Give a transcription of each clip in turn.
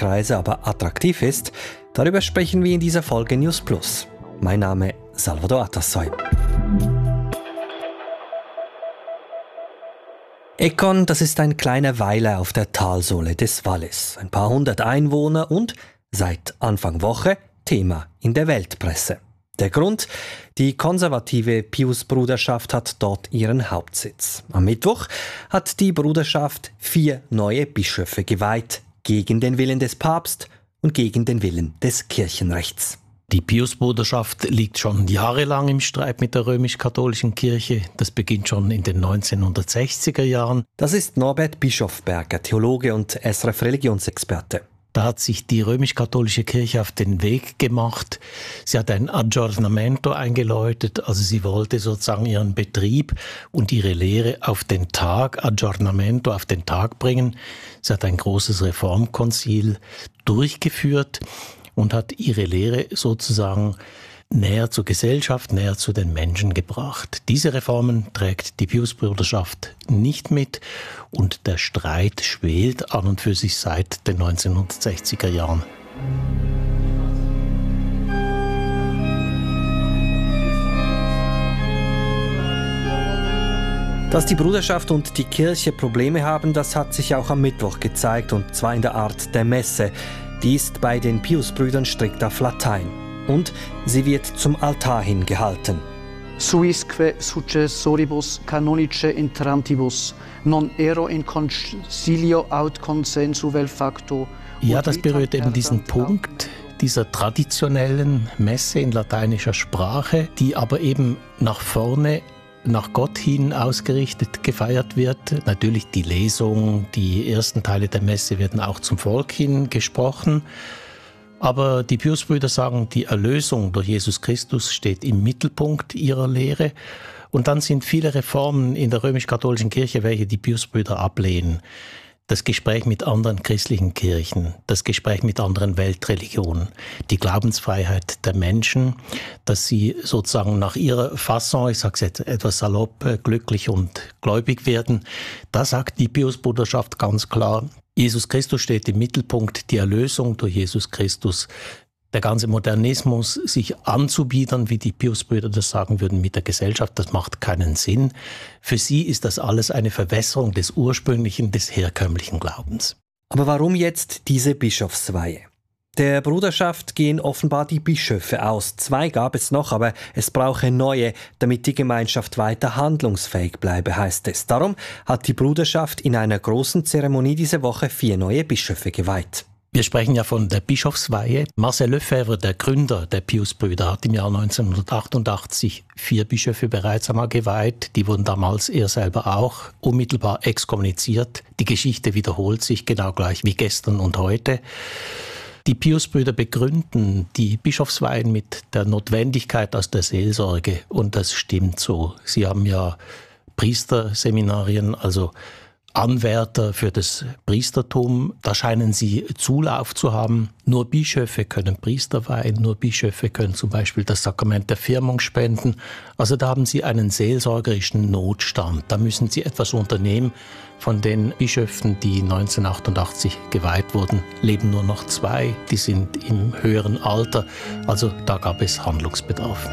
Kreise aber attraktiv ist, darüber sprechen wir in dieser Folge News Plus. Mein Name ist Salvador Atassoy. Ekon, das ist ein kleiner Weiler auf der Talsohle des Wallis. Ein paar hundert Einwohner und seit Anfang Woche Thema in der Weltpresse. Der Grund? Die konservative Pius-Bruderschaft hat dort ihren Hauptsitz. Am Mittwoch hat die Bruderschaft 4 neue Bischöfe geweiht, gegen den Willen des Papstes und gegen den Willen des Kirchenrechts. Die Pius-Bruderschaft liegt schon jahrelang im Streit mit der römisch-katholischen Kirche. Das beginnt schon in den 1960er Jahren. Das ist Norbert Bischofberger, Theologe und SRF-Religionsexperte. Da hat sich die römisch-katholische Kirche auf den Weg gemacht. Sie hat ein Aggiornamento eingeläutet, also sie wollte sozusagen ihren Betrieb und ihre Lehre auf den Tag bringen. Sie hat ein großes Reformkonzil durchgeführt und hat ihre Lehre sozusagen näher zur Gesellschaft, näher zu den Menschen gebracht. Diese Reformen trägt die Pius-Bruderschaft nicht mit und der Streit schwelt an und für sich seit den 1960er Jahren. Dass die Bruderschaft und die Kirche Probleme haben, das hat sich auch am Mittwoch gezeigt, und zwar in der Art der Messe. Die ist bei den Pius-Brüdern strikt auf Latein. Und sie wird zum Altar hin gehalten. Suisque successoribus canonice intrantibus, non ero in concilio aut consensu vel facto. Ja, das berührt eben diesen Punkt dieser traditionellen Messe in lateinischer Sprache, die aber eben nach vorne, nach Gott hin ausgerichtet gefeiert wird. Natürlich die Lesung, die ersten Teile der Messe werden auch zum Volk hin gesprochen. Aber die Pius-Brüder sagen, die Erlösung durch Jesus Christus steht im Mittelpunkt ihrer Lehre. Und dann sind viele Reformen in der römisch-katholischen Kirche, welche die Pius-Brüder ablehnen. Das Gespräch mit anderen christlichen Kirchen, das Gespräch mit anderen Weltreligionen, die Glaubensfreiheit der Menschen, dass sie sozusagen nach ihrer Fasson, ich sage es jetzt etwas salopp, glücklich und gläubig werden. Da sagt die Pius-Bruderschaft ganz klar, Jesus Christus steht im Mittelpunkt, die Erlösung durch Jesus Christus. Der ganze Modernismus, sich anzubiedern, wie die Pius-Brüder das sagen würden, mit der Gesellschaft, das macht keinen Sinn. Für sie ist das alles eine Verwässerung des ursprünglichen, des herkömmlichen Glaubens. Aber warum jetzt diese Bischofsweihe? Der Bruderschaft gehen offenbar die Bischöfe aus. 2 gab es noch, aber es brauche neue, damit die Gemeinschaft weiter handlungsfähig bleibe, heißt es. Darum hat die Bruderschaft in einer großen Zeremonie diese Woche 4 neue Bischöfe geweiht. Wir sprechen ja von der Bischofsweihe. Marcel Lefebvre, der Gründer der Pius-Brüder, hat im Jahr 1988 4 Bischöfe bereits einmal geweiht. Die wurden damals, er selber auch, unmittelbar exkommuniziert. Die Geschichte wiederholt sich genau gleich wie gestern und heute. Die Pius-Brüder begründen die Bischofsweihen mit der Notwendigkeit aus der Seelsorge. Und das stimmt so. Sie haben ja Priesterseminarien, also Anwärter für das Priestertum. Da scheinen sie Zulauf zu haben. Nur Bischöfe können Priester weihen, nur Bischöfe können zum Beispiel das Sakrament der Firmung spenden. Also da haben sie einen seelsorgerischen Notstand. Da müssen sie etwas unternehmen. Von den Bischöfen, die 1988 geweiht wurden, leben nur noch 2. Die sind im höheren Alter. Also da gab es Handlungsbedarf.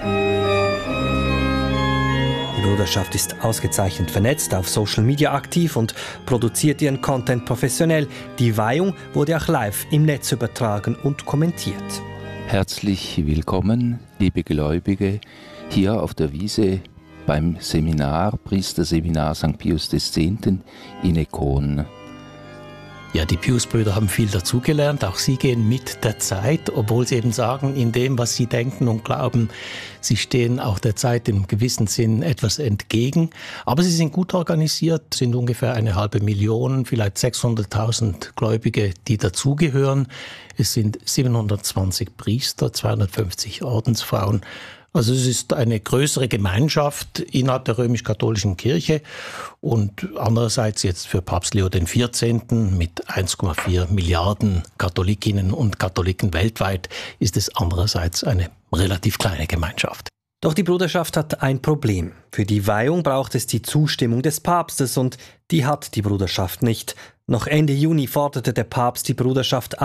Die Bruderschaft ist ausgezeichnet vernetzt, auf Social Media aktiv und produziert ihren Content professionell. Die Weihung wurde auch live im Netz übertragen und kommentiert. Herzlich willkommen, liebe Gläubige, hier auf der Wiese beim Seminar, Priesterseminar St. Pius X. in Ekon. Ja, die Pius-Brüder haben viel dazugelernt. Auch sie gehen mit der Zeit, obwohl sie eben sagen, in dem, was sie denken und glauben, sie stehen auch der Zeit im gewissen Sinn etwas entgegen. Aber sie sind gut organisiert, sind ungefähr 500.000, vielleicht 600.000 Gläubige, die dazugehören. Es sind 720 Priester, 250 Ordensfrauen. Also es ist eine größere Gemeinschaft innerhalb der römisch-katholischen Kirche und andererseits jetzt für Papst Leo XIV. Mit 1,4 Milliarden Katholikinnen und Katholiken weltweit ist es andererseits eine relativ kleine Gemeinschaft. Doch die Bruderschaft hat ein Problem. Für die Weihung braucht es die Zustimmung des Papstes und die hat die Bruderschaft nicht. Noch Ende Juni forderte der Papst die Bruderschaft